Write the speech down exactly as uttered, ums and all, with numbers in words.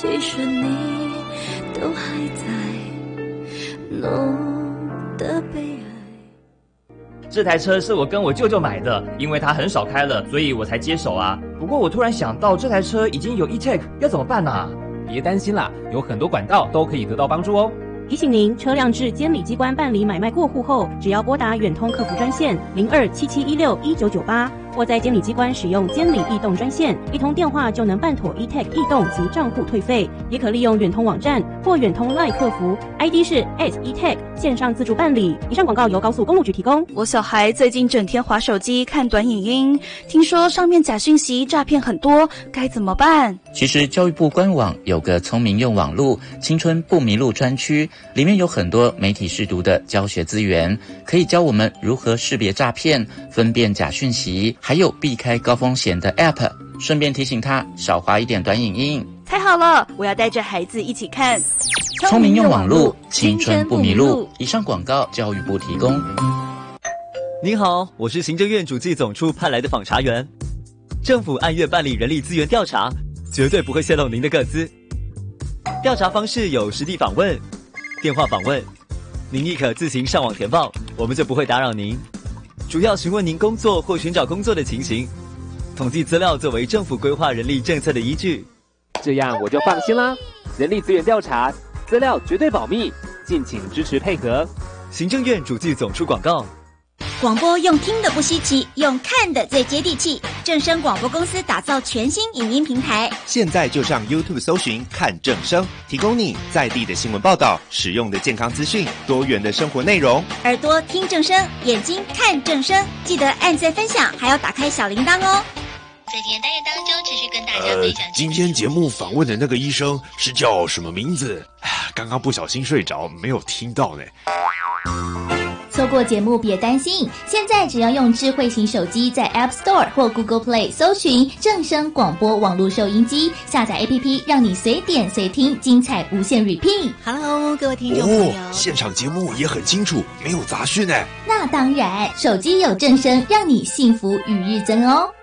其实你都还在浓的悲哀。 这台车是我跟我舅舅买的，因为他很少开了，所以我才接手啊。不过我突然想到，这台车已经有 E-Tech， 要怎么办啊？ 别担心啦，有很多管道都可以得到帮助哦。 提醒您，车辆至监理机关办理买卖过户后，只要拨打远通客服专线零二七七一六一九九八，或在监理机关使用监理易动专线，一通电话就能办妥 E-Tech 易动及账户退费。也可利用远通网站或远通 LINE 客服 ，I D 是 at E-Tech 线上自助办理。以上广告由高速公路局提供。 我小孩最近整天滑手机看短影音，听说上面假讯息诈骗很多，该怎么办？ 其实教育部官网有个聪明用网路青春不迷路专区，里面有很多媒体识读的教学资源，可以教我们如何识别诈骗、分辨假讯息，还有避开高风险的 App。 顺便提醒他少滑一点短影音。 太好了，我要带着孩子一起看聪明用网路青春不迷路。以上广告教育部提供。 您好，我是行政院主计总处派来的访查员。政府按月办理人力资源调查，绝对不会泄露您的个资。调查方式有实地访问、电话访问，您亦可自行上网填报，我们就不会打扰您。主要询问您工作或寻找工作的情形，统计资料作为政府规划人力政策的依据。 这样我就放心啦。人力资源调查，资料绝对保密，敬请支持配合。 行政院主计总处广告。 广播用听的不稀奇，用看的最接地气。正声广播公司打造全新影音平台， 现在就上 YouTube 搜寻看正声，提供你在地的新闻报道、实用的健康资讯、多元的生活内容。 耳朵听正声，眼睛看正声，记得按赞分享，还要打开小铃铛哦。 在今天单元当中，持续跟大家分享、 呃。今天节目访问的那个医生是叫什么名字？刚刚不小心睡着，没有听到呢。 错过节目别担心，现在只要用智慧型手机在 App Store 或 Google Play 搜寻正声广播网络收音机，下载 A P P 让你随点随听，精彩无限 repeat。 Hello， 各位听众朋友、 哦、现场节目也很清楚，没有杂讯耶。 那当然，手机有正声，让你幸福与日增哦。